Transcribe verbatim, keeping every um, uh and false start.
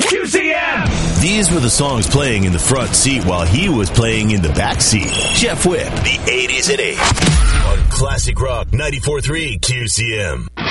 Q C M! These were the songs playing in the front seat while he was playing in the back seat. Jeff Whip, the eighties at eight. On Classic Rock ninety-four point three Q C M.